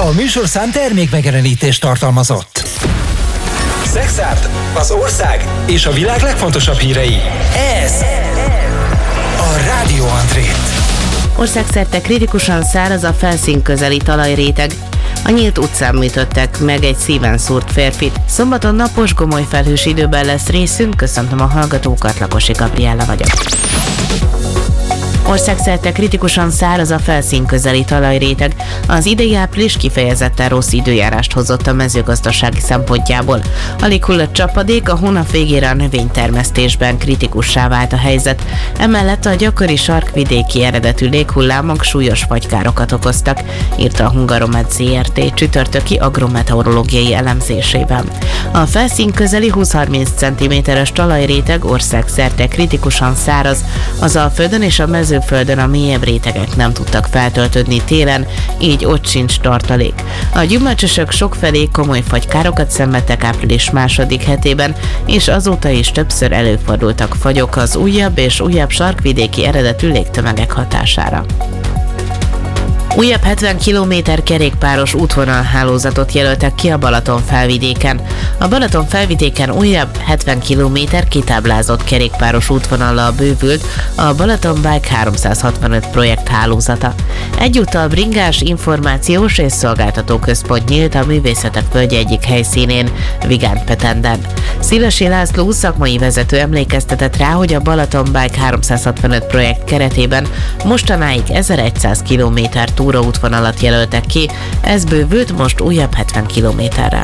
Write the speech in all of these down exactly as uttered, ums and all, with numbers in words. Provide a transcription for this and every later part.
A műsorszám termék megjelenítést tartalmazott. Szexárd, az ország és a világ legfontosabb hírei. Ez a Rádió André. Országszerte kritikusan száraz a felszín közeli talajréteg. A nyílt utcán műtöttek meg egy szíven szúrt férfit. Szombaton napos, gomoly felhős időben lesz részünk. Köszöntöm a hallgatókat, Lakosi Gabriella vagyok. Országszerte kritikusan száraz a felszín közeli talajréteg. Az idei április kifejezetten rossz időjárást hozott a mezőgazdasági szempontjából. Alig hullott csapadék, a hónap végére a növénytermesztésben kritikussá vált a helyzet. Emellett a gyakori sarkvidéki eredetű léghullámok súlyos fagykárokat okoztak, írta a Hungaromed zé er té csütörtöki agrometeorológiai elemzésében. A felszín közeli húsz-harminc centiméteres talajréteg országszerte kritikusan száraz, az Alföldön és a mező Földön a mélyebb rétegek nem tudtak feltöltődni télen, így ott sincs tartalék. A gyümölcsösök sokfelé komoly fagykárokat szenvedtek április második hetében, és azóta is többször előfordultak fagyok az újabb és újabb sarkvidéki eredetű légtömegek hatására. Újabb hetven kilométer kerékpáros útvonalhálózatot jelöltek ki a Balaton felvidéken. A Balaton felvidéken újabb hetven kilométer kitáblázott kerékpáros útvonallal bővült a Balaton Bike háromszázhatvanöt projekt hálózata. Egyúttal bringás, információs és szolgáltató központ nyílt a Művészetek Völgye egyik helyszínén, Vigánt-Petenden. Szilasi László szakmai vezető emlékeztetett rá, hogy a Balaton Bike háromszázhatvanöt projekt keretében mostanáig ezerszáz kilométer túraútvonalat jelöltek ki, ez bővült most újabb hetven kilométerrel.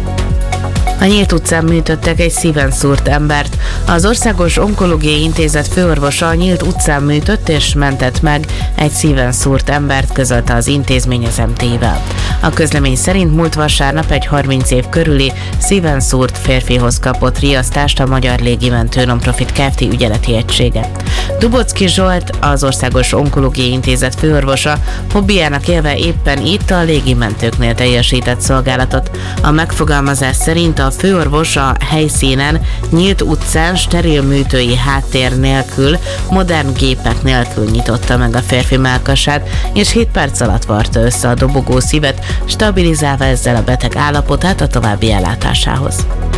A Nyílt utcán műtöttek egy szíven szúrt embert. Az Országos Onkológiai Intézet főorvosa a Nyílt utcán műtött és mentett meg egy szíven szúrt embert, közölte az intézmény az em té-vel. A közlemény szerint múlt vasárnap egy harminc év körüli szíven szúrt férfihoz kapott riasztást a Magyar Légimentő Nonprofit Kft. Ügyeleti egysége. Dubocki Zsolt, az Országos Onkológiai Intézet főorvosa, hobbiának élve éppen itt a légimentőknél teljesített szolgálatot. A megfogalmazás szerint a főorvos a helyszínen Nyílt utcán steril műtői háttér nélkül, modern gépek nélkül nyitotta meg a férfi mellkasát, és hét perc alatt varta össze a dobogó szívet, stabilizálva ezzel a beteg állapotát a további ellátásához.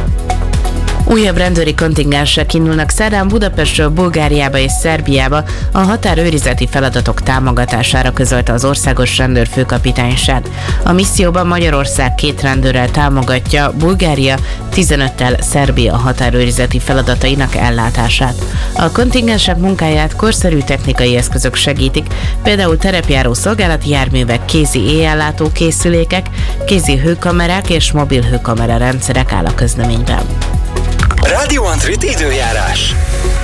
Újabb rendőri kontingensek indulnak szerdán Budapestről Bulgáriába és Szerbiába a határőrizeti feladatok támogatására, közölte az Országos Rendőrfőkapitányság. A misszióban Magyarország két rendőrrel támogatja Bulgária tizenöttel Szerbia határőrizeti feladatainak ellátását. A kontingensek munkáját korszerű technikai eszközök segítik, például terepjáró szolgálati járművek, kézi éjjellátó készülékek, kézi hőkamerák és mobil hőkamera rendszerek áll a közleményben. Rádió André időjárás.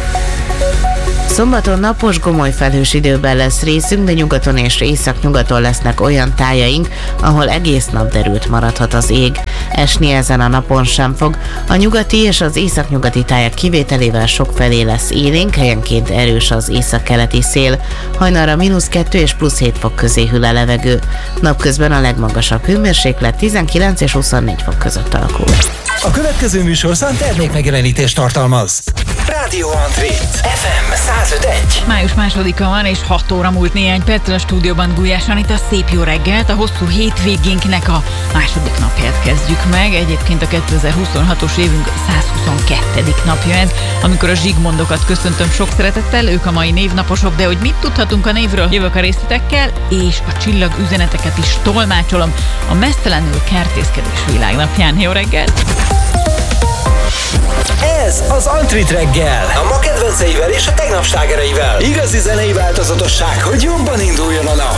Szombaton napos, gomoly felhős időben lesz részünk, de nyugaton és északnyugaton lesznek olyan tájaink, ahol egész nap derült maradhat az ég. Esni ezen a napon sem fog. A nyugati és az északnyugati tájak kivételével sokfelé lesz élénk, helyenként erős az északkeleti szél. Hajnalra mínusz kettő és plusz hét fok közé hűl a levegő. Napközben a legmagasabb hőmérséklet tizenkilenc és huszonnégy fok között alakul. A következő műsorszám termék megjelenítést tartalmaz. Rádió André, ef em száz öt egy. Május másodika van, és hat óra múlt néhány perccel a stúdióban Gulyás Anita. Szép jó reggelt! A hosszú hétvégénknek a második napját kezdjük meg. Egyébként a kétezer-huszonhatos évünk százhuszonkettedik napja ez, amikor a Zsigmondokat köszöntöm sok szeretettel, ők a mai névnaposok, de hogy mit tudhatunk a névről, jövök a részletekkel, és a csillag üzeneteket is tolmácsolom a mesztelenül kertészkedés világnapján. Jó reggelt! Ez az Antrit reggel, a ma kedvenceivel és a tegnap slágereivel. Igazi zenei változatosság, hogy jobban induljon a nap.